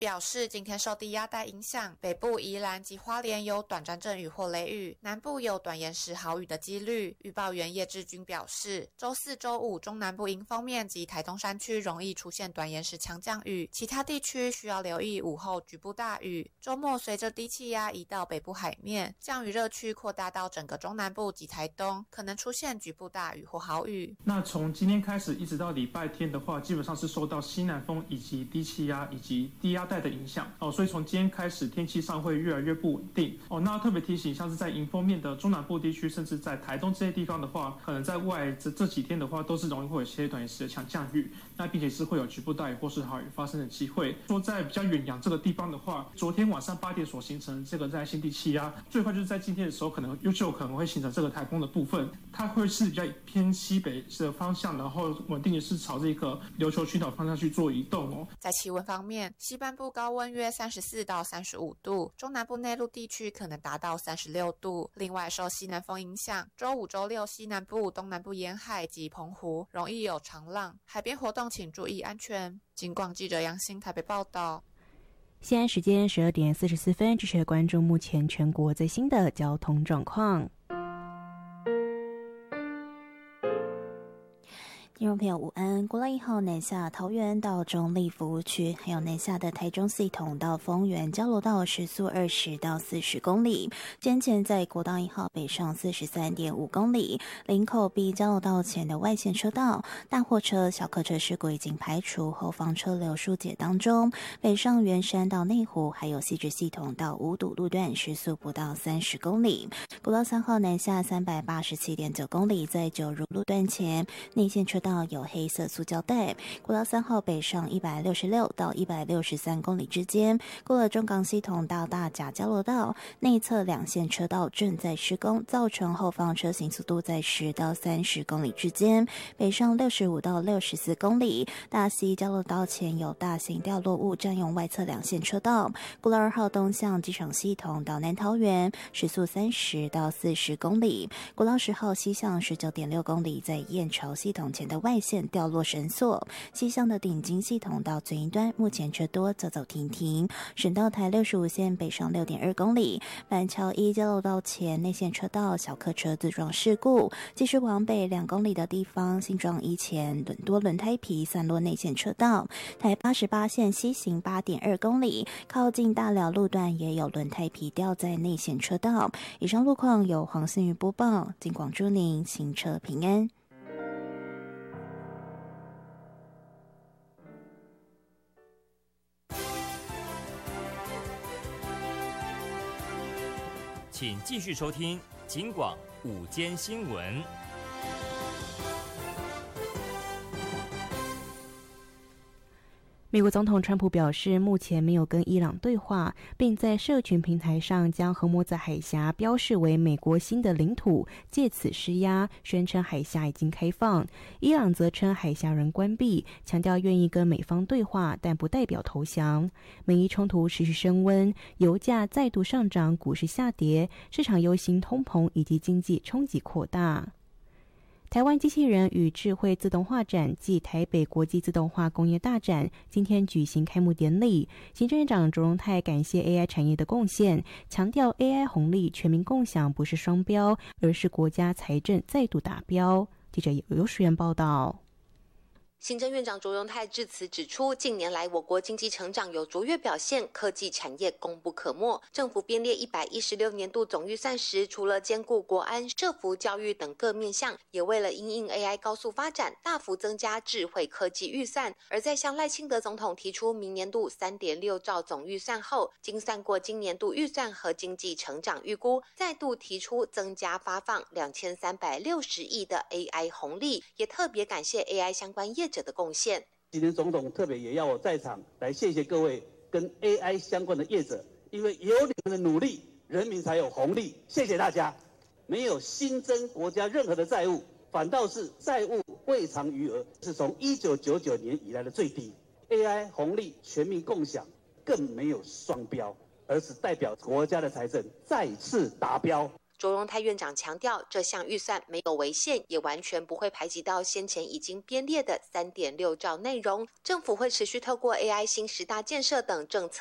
表示今天受低压带影响，北部宜兰及花莲有短暂阵雨或雷雨，南部有短延时豪雨的几率。预报员叶志军表示，周四、周五中南部迎风面及台东山区容易出现短延时强降雨，其他地区需要留意午后局部大雨。周末随着低气压移到北部海面，降雨热区扩大到整个中南部及台东，可能出现局部大雨或豪雨。 那从今天开始一直到礼拜天的话，基本上是受到西南风以及低气压以及低压带的影响所以从今天开始天气上会越来越不稳定那特别提醒，像是在迎风面的中南部地区，甚至在台东这些地方的话，可能在外这几天的话，都是容易会有一些短时的强降雨，那并且是会有局部大雨或是豪雨发生的机会。说在比较远洋这个地方的话，昨天晚上8点所形成这个在新地气压，最快就是在今天的时候，可能会形成这个台风的部分，它会是比较偏西北的方向，然后稳定的是朝这个琉球群岛方向去做移动在气温方面，西半部高温约34到35度，中南部内陆地区可能达到36度。另外，受西南风影响，周五、周六西南部、东南部沿海及澎湖容易有长浪，海边活动请注意安全。警广记者杨欣台北报道。 现在时间12点44分，继续关注目前全国最新的交通状况。 听众朋友午安，国道1号南下桃园到中立服务区，还有南下的台中系统到丰原交流道时速20到40公里。先前在国道1号北上43.5公里，林口 B 交流道前的外线车道，大货车、小客车事故已经排除，后方车流疏解当中。北上圆山到内湖，还有汐止系统到五堵路段时速不到30公里。国道3号南下387.9公里，在九如路段前内线车道有黑色塑胶带。国道3号北上166到163公里之间，过了中港系统到大甲交流道内侧两线车道正在施工，造成后方车行速度在10到30公里之间。北上65到64公里，大溪交流道前有大型掉落物占用外侧两线车道。国道2号东向机场系统到南桃园时速30到40公里。国道10号西向19.6公里，在燕巢系统前的外线掉落绳索。西向的顶金系统到最云端目前车多，走走停停。省道台65线北上6.2公里，板桥一交流道前内线车道小客车自撞事故，继续往北2公里的地方，新庄一前多轮胎皮散落内线车道。台88线西行8.2公里，靠近大寮路段也有轮胎皮掉在内线车道。以上路况由黄信宇播报，警广祝您行车平安。 请继续收听警广午间新闻。 美国总统川普表示，目前没有跟伊朗对话，并在社群平台上将荷姆兹海峡标示为美国新的领土，借此施压，宣称海峡已经开放。伊朗则称海峡仍关闭，强调愿意跟美方对话，但不代表投降。美伊冲突持续升温，油价再度上涨，股市下跌，市场忧心通膨以及经济冲击扩大。台湾机器人与智慧自动化展暨台北国际自动化工业大展今天举行开幕典礼，行政院长卓荣泰感谢 AI 产业的贡献，强调 AI 红利全民共享不是双标，而是国家财政再度达标。记者游淑媛报道。 行政院长卓荣泰致辞指出，近年来我国经济成长有卓越表现，科技产业功不可没。政府编列116年度总预算时，除了兼顾国安、社福、教育等各面向，也为了因应 AI 高速发展，大幅增加智慧科技预算。而在向赖清德总统提出明年度3.6兆总预算后，精算过今年度预算和经济成长预估，再度提出增加发放2360亿的 AI 红利，也特别感谢 AI 相关业者的贡献。 今天总统特别也要我在场来谢谢各位跟 AI 相关的业者，因为有你们的努力，人民才有红利。谢谢大家，没有新增国家任何的债务，反倒是债务未偿余额是从1999年以来的最低。AI 红利全民共享更没有双标，而是代表国家的财政再次达标。 卓荣泰院长强调，这项预算没有违宪，也完全不会排挤到先前已经编列的3.6兆内容。政府会持续透过 AI 新10大建设等政策